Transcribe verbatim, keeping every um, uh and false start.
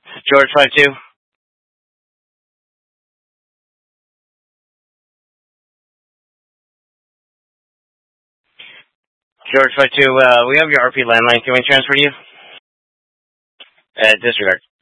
George five two. George five two. Uh, we have your R P landline. Can we transfer to you? Uh, disregard.